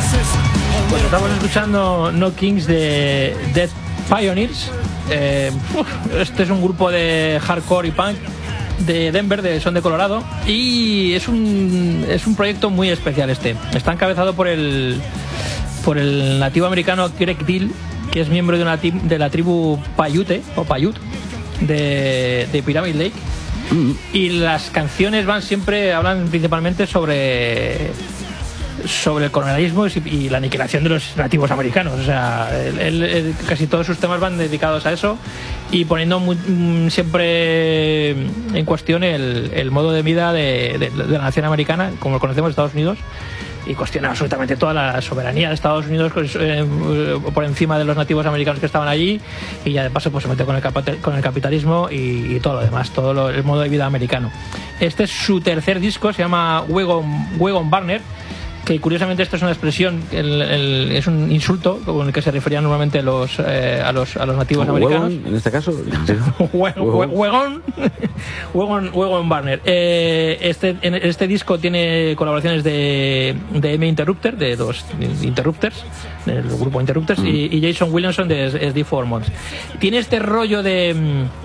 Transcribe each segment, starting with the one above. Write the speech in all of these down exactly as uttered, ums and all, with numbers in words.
Pues estamos escuchando No Kings de Dead Pioneers. Eh, uf, este es un grupo de hardcore y punk de Denver, de, son de Colorado, y es un es un proyecto muy especial. Este está encabezado por el por el nativo americano Greg Deal, que es miembro de una de la tribu Paiute o Paiute de, de Pyramid Lake. Mm. Y las canciones van siempre hablan principalmente sobre sobre el colonialismo y la aniquilación de los nativos americanos. O sea, él, él, casi todos sus temas van dedicados a eso y poniendo muy, siempre en cuestión el, el modo de vida de, de, de la nación americana, como lo conocemos en Estados Unidos, y cuestiona absolutamente toda la soberanía de Estados Unidos eh, por encima de los nativos americanos que estaban allí, y ya de paso pues se mete con el, con el capitalismo y, y todo lo demás, todo lo, el modo de vida americano. Este es su tercer disco, se llama Wagon, Wagon Burner, que curiosamente esto es una expresión, el, el, es un insulto con el que se referían normalmente los, eh, a, los, a los nativos americanos. ¿Huegon, en este caso? Wagon Wagon Burner. Eh, este, en este disco tiene colaboraciones de, de M. Interrupter, de dos Interrupters, del grupo Interrupters, mm. y, y Jason Williamson de S D Four Months. Tiene este rollo de...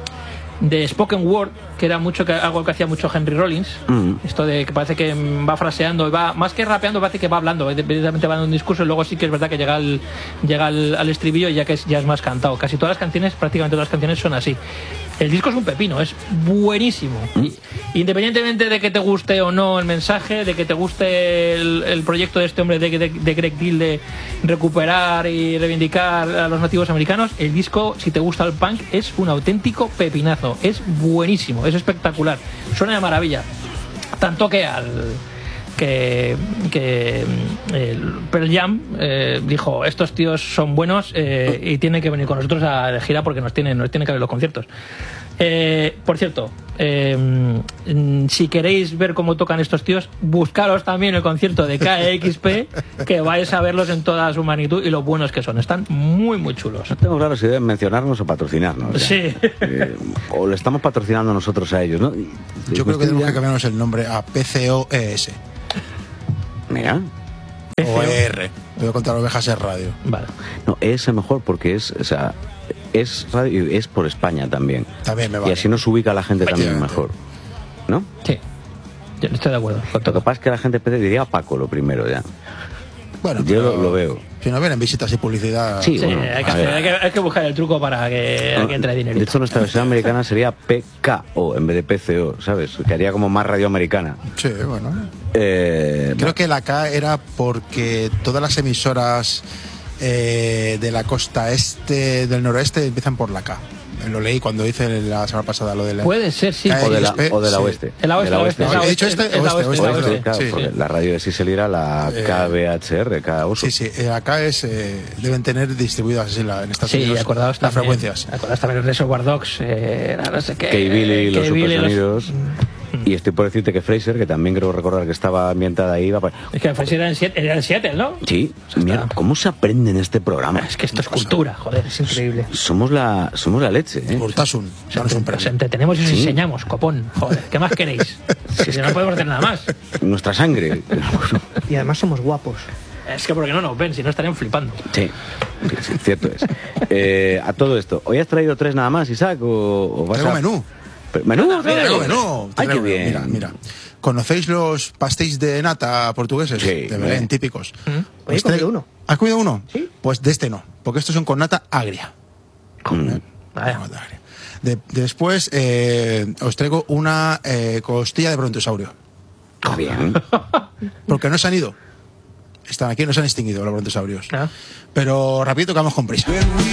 de spoken word, que era mucho que, algo que hacía mucho Henry Rollins. Mm. Esto de que parece que va fraseando, va más que rapeando, parece que va hablando, evidentemente va dando un discurso, y luego sí que es verdad que llega al, llega al, al estribillo y ya que es, ya es más cantado. Casi todas las canciones, prácticamente todas las canciones son así. El disco es un pepino, es buenísimo. Mm. Independientemente de que te guste o no el mensaje, de que te guste el, el proyecto de este hombre de, de, de Greg Deal de recuperar y reivindicar a los nativos americanos, el disco, si te gusta el punk, es un auténtico pepinazo. Es buenísimo, es espectacular, suena de maravilla. Tanto que al que, que el Pearl Jam eh, dijo, estos tíos son buenos eh, y tienen que venir con nosotros a de gira porque nos tienen, nos tienen que ver los conciertos. Eh, por cierto, eh, si queréis ver cómo tocan estos tíos, buscaros también el concierto de K X P, que vais a verlos en toda su magnitud y lo buenos que son. Están muy, muy chulos. No tengo claro si deben mencionarnos o patrocinarnos. ¿Ya? Sí. Eh, o le estamos patrocinando nosotros a ellos, ¿no? Yo creo que tenemos que cambiarnos el nombre a P C O E S. Mira. O E R. Voy a contar ovejas en radio. Vale. No, E S mejor porque es, o sea, es radio y es por España también. También me vale. Y así nos ubica la gente también mejor. ¿No? Sí. Yo estoy de acuerdo. Lo que pasa es que la gente diría Paco lo primero ya. Bueno, yo lo, lo veo. Si no vienen visitas y publicidad. Sí, sí, bueno, hay, que, hay, que, hay que buscar el truco para que, no, que entre dinero. De hecho, nuestra versión americana sería P K O en vez de P C O, ¿sabes? Que haría como más radio americana. Sí, bueno. Eh, Creo que la K era porque todas las emisoras eh, de la costa este, del noroeste, empiezan por la K. Lo leí cuando hice la semana pasada lo de la... Puede ser, sí. O de la, o de la sí. oeste. El oeste, la oeste. ¿He dicho este? El oeste, oeste, oeste, oeste. Claro, sí, sí. La radio de Sisel era la eh, K B H R, K Oso. Sí, sí. Acá es, eh, deben tener distribuidas así la, en Estados sí, Unidos acordaos las también, frecuencias. Acordaos también el Reservoir Dogs, eh, no sé qué. K-Billy, los Supersonidos. Los... Y estoy por decirte que Fraser, que también creo recordar que estaba ambientada ahí. Va para... Es que Fraser era en, Seattle, era en Seattle, ¿no? Sí, o sea, mira, ¿cómo se aprende en este programa? Es que esto es cultura, joder, es increíble. Somos la, somos la leche, ¿eh? Urtasun. Nos entretenemos y os ¿Sí? enseñamos, copón. Joder, ¿qué más queréis? Si no podemos hacer nada más. Nuestra sangre. Y además somos guapos. Es que porque no nos ven, si no estarían flipando. Sí, sí, cierto es. Eh, a todo esto, ¿hoy has traído tres nada más, Isaac? ¿O, o vas Traigo a... menú. ¿Menú? Traigo menú. Ay, qué bien. Mira, mira. ¿Conocéis los pastéis de nata portugueses? Sí. De Belén, típicos. ¿Mm? Pues he comido uno. ¿Has comido uno? Sí. Pues de este no, porque estos son con nata agria. Mm. ¿Eh? Nata agria. De, después eh, os traigo una eh, costilla de brontosaurio. Bien. Porque no se han ido. Están aquí, no se han extinguido los brontosaurios. ¿Ah? Pero rapidito que vamos con prisa.